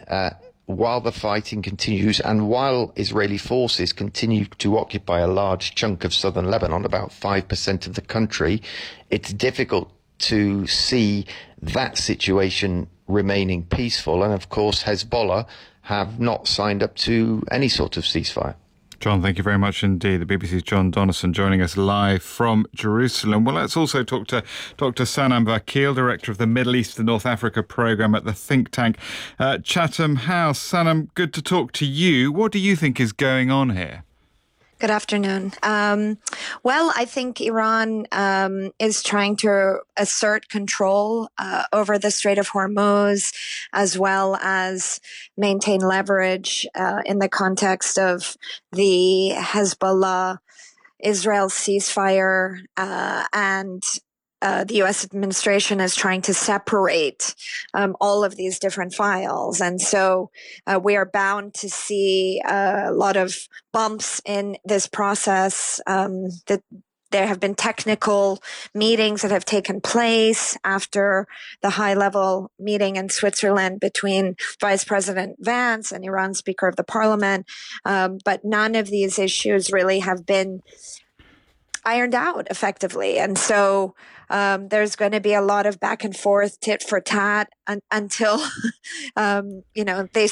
while the fighting continues and while Israeli forces continue to occupy a large chunk of southern Lebanon, about 5% of the country, it's difficult to see that situation remaining peaceful. And of course, Hezbollah have not signed up to any sort of ceasefire. John, thank you very much indeed. The BBC's John Donnison joining us live from Jerusalem. Well, let's also talk to Dr. Sanam Vakil, Director of the Middle East and North Africa Programme at the think tank Chatham House. Sanam, good to talk to you. What do you think is going on here? Good afternoon. Well, I think Iran is trying to assert control over the Strait of Hormuz, as well as maintain leverage in the context of the Hezbollah-Israel ceasefire, and the U.S. administration is trying to separate all of these different files. And so we are bound to see a lot of bumps in this process. That there have been technical meetings that have taken place after the high-level meeting in Switzerland between Vice President Vance and Iran's Speaker of the Parliament. But none of these issues really have been ironed out effectively. And so there's going to be a lot of back and forth, tit for tat, until, they